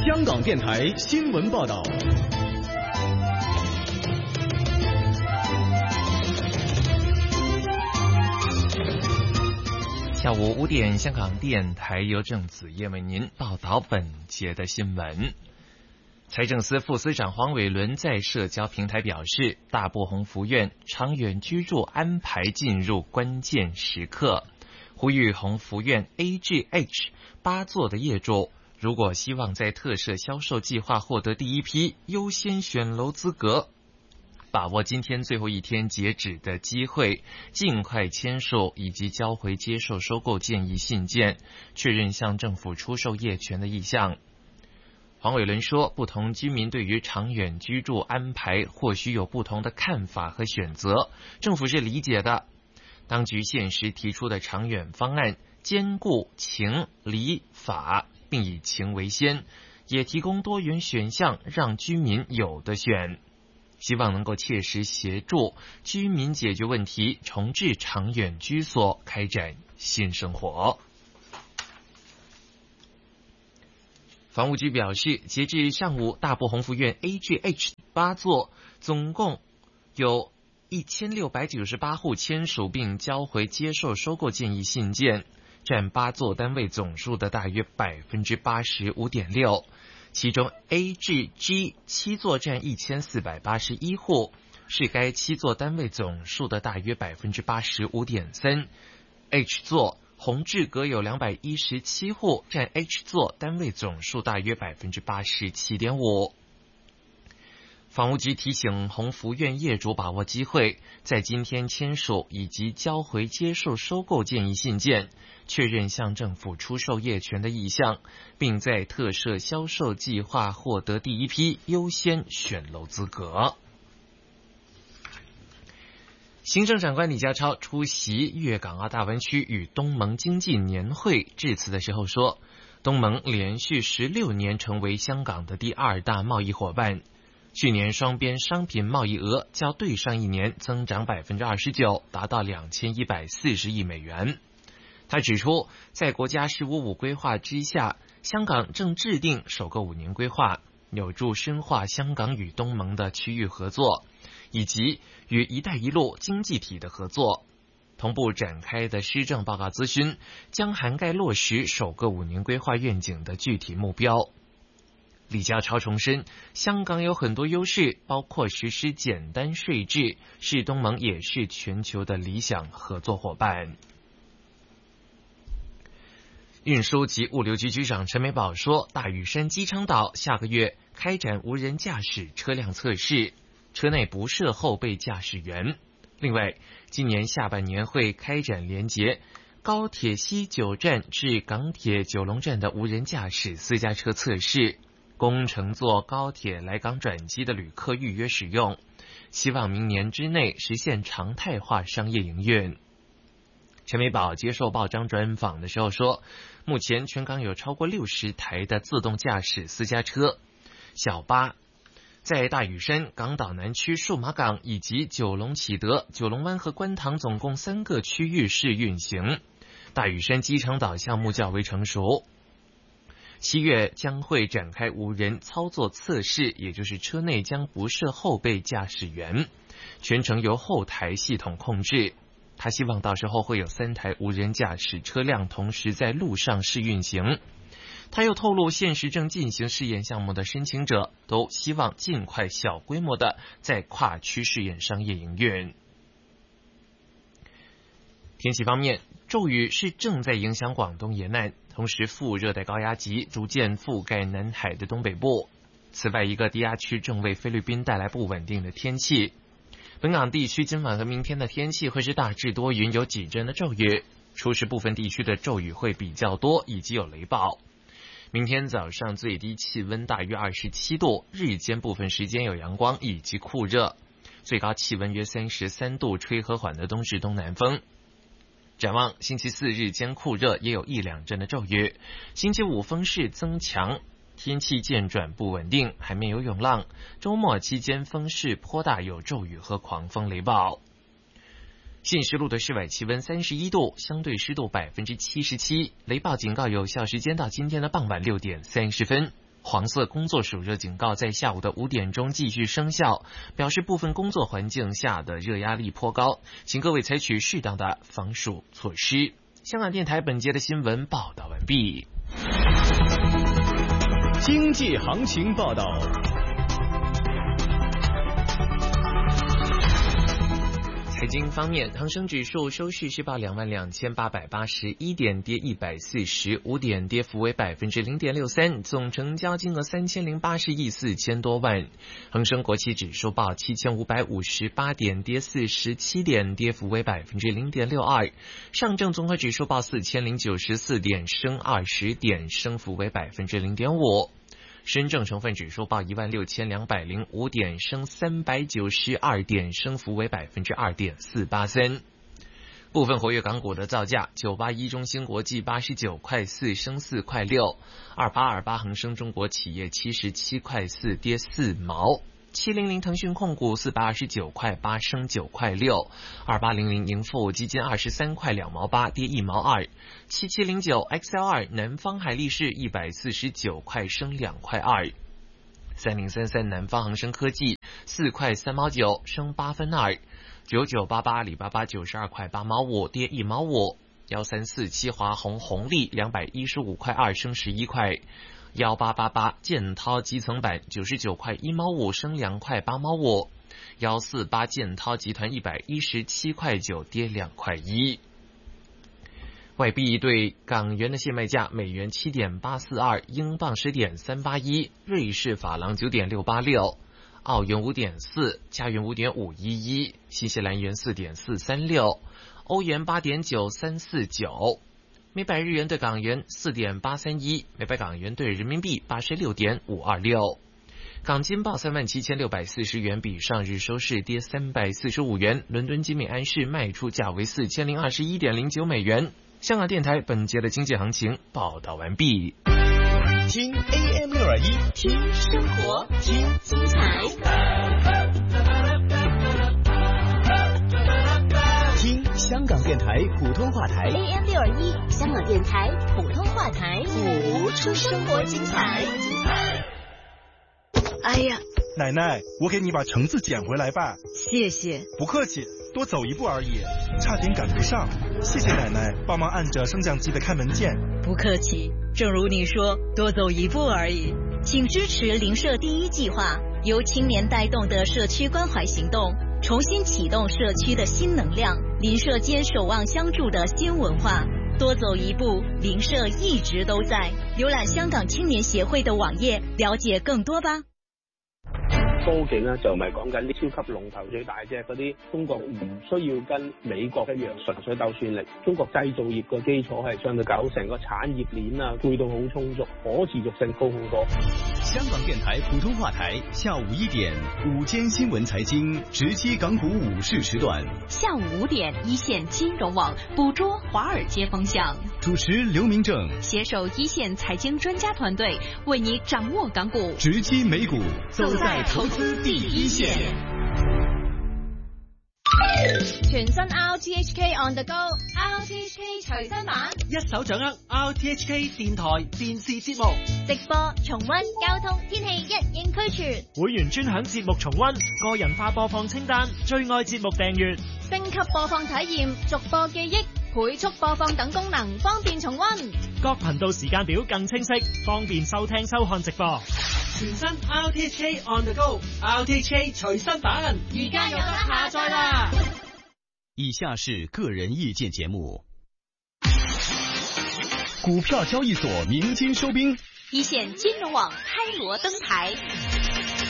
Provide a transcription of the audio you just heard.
香港电台新闻报道。 下午5点，香港电台由郑子燕为您报道本节的新闻。财政司副司长黄伟纶在社交平台表示，大埔鸿福苑长远居住安排进入关键时刻，呼吁鸿福苑 AGH 8座的业主，如果希望在特设销售计划获得第一批优先选楼资格，把握今天最后一天截止的机会，尽快签署以及交回接受收购建议信件，确认向政府出售业权的意向。黄伟纶说，不同居民对于长远居住安排或许有不同的看法和选择，政府是理解的。当局现时提出的长远方案兼顾情理法，并以情为先，也提供多元选项让居民有的选，希望能够切实协助居民解决问题，重置长远居所，开展新生活。房屋局表示，截至上午，大埔鸿福苑 AGH 8座总共有1698户签署并交回接受收购建议信件，占8座单位总数的大约 85.6%， 其中 AGG 7座占1481户，是该7座单位总数的大约 85.3%， H 座宏志阁有217户，占 H 座单位总数大约 87.5%。房屋局提醒鸿福苑业主把握机会，在今天签署以及交回接受收购建议信件，确认向政府出售业权的意向，并在特设销售计划获得第一批优先选楼资格。行政长官李家超出席粤港澳大湾区与东盟经济年会致辞的时候说，东盟连续16年成为香港的第2大贸易伙伴，去年双边商品贸易额较对上一年增长 29%， 达到2140亿美元。他指出，在国家“15+5”规划之下，香港正制定首个5年规划，有助深化香港与东盟的区域合作，以及与“一带一路”经济体的合作。同步展开的施政报告咨询将涵盖落实首个5年规划愿景的具体目标。李家超重申，香港有很多优势，包括实施简单税制，是东盟也是全球的理想合作伙伴。运输及物流局局长陈美宝说，大屿山机场岛下个月开展无人驾驶车辆测试，车内不设后备驾驶员。另外，今年下半年会开展连结高铁西九站至港铁九龙站的无人驾驶私家车测试，供乘坐高铁来港转机的旅客预约使用，希望明年之内实现常态化商业营运。陈美宝接受报章专访的时候说，目前全港有超过60台的自动驾驶私家车、小巴，在大屿山、港岛南区、数码港以及九龙启德、九龙湾和观塘总共3个区域试运行。大屿山机场岛项目较为成熟，7月将会展开无人操作测试，也就是车内将不设后备驾驶员，全程由后台系统控制。他希望到时候会有3台无人驾驶车辆同时在路上试运行。他又透露，现时正进行试验项目的申请者都希望尽快小规模的在跨区试验商业营运。天气方面，骤雨是正在影响广东沿岸，同时副热带高压脊逐渐覆盖南海的东北部。此外，一个低压区正为菲律宾带来不稳定的天气。本港地区今晚和明天的天气会是大致多云，有几阵的骤雨，初时部分地区的骤雨会比较多，以及有雷暴。明天早上最低气温大约27度，日间部分时间有阳光以及酷热，最高气温约33度，吹和缓的东至东南风。展望星期4日间酷热，也有1-2阵的骤雨。星期5风势增强，天气渐转不稳定，海面有涌浪。周末期间风势颇大，有骤雨和狂风雷暴。信实路的室外气温31度，相对湿度77%，雷暴警告有效时间到今天的傍晚6点30分。 黄色工作暑热警告在下午的5点钟继续生效，表示部分工作环境下的热压力颇高，请各位采取适当的防暑措施。香港电台本节的新闻报道完毕。 经济行情报道。 财经方面，恒生指数收市是报22,881点，跌145点，跌幅为 0.63%， 总成交金额3080亿4000多万。恒生国企指数报7558点，跌47点，跌幅为 0.62%。上证综合指数报4094点，升20点，升幅为 0.5%。深证成分指数报16205点，升392点，升幅为 2.483%。部分活跃港股的造价：981中芯国际89块4，升4块6； 2828恒生中国企业77块4，跌4毛；700腾讯控股429块8，升9块6； 2800盈富基金23块2毛8，跌1毛2； 7709 XL2 南方海力士149块，升2块2； 3033南方恒生科技4块3毛9，升8分2； 9988阿里巴巴92块8毛5，跌1毛5； 1347华虹红利215块2，升11块；1888建滔基层板99块1毛5，升2块8毛5；148建滔集团117块9，跌2块1。外币对港元的现卖价：美元7.842，英镑10.381，瑞士法郎9.686，澳元5.4，加元5.511，新西兰元4.436，欧元8.9349。每百日元对港元4.831，每百港元对人民币86.526。港金报37,640元，比上日收市跌345元。伦敦金每安士卖出价为4021.09美元。香港电台本节的经济行情报道完毕。 听 AM621， 听生活，听精彩， 听香港电台普通话台 AM621， 香港电台普通话台， 谱出生活精彩。 哎呀， 奶奶，我给你把橙子捡回来吧。 谢谢。 不客气，多走一步而已，差点赶不上。谢谢奶奶帮忙按着升降机的开门键。 不客气，正如你说，多走一步而已。请支持邻舍第一计划，由青年带动的社区关怀行动，重新启动社区的新能量，邻舍间守望相助的新文化。多走一步，邻舍一直都在。浏览香港青年協會的網頁，了解更多吧。 科技咧就唔係講緊啲超級龍頭最大隻嗰啲，中國唔需要跟美國一樣純粹鬥算力。中國製造業個基礎係相對搞成個產業鏈啊，配套好充足，可持續性高好多。 香港電台普通話台下午1點午間新聞財經直擊港股午市時段。 下午5點一線金融網捕捉華爾街風向， 主持劉明正， 攜手一線財經專家團隊，為你掌握港股， 直擊美股， 走在投資第一線。全新 RTHK On The Go，RTHK 隨身版， 一手掌握 RTHK 電台電視節目直播、重溫、交通、天氣一應俱全。 會員專享節目重溫、個人化播放清單、最愛節目訂閱、 升級播放體驗、逐播記憶、倍速播放等功能，方便重溫。 各頻道時間表更清晰，方便收聽收看直播。全新 RTHK On The Go，RTHK 隨身版， 而家有得下載啦。 以下是個人意見節目。股票交易所鳴金收兵， 一線金融網開鑼登台。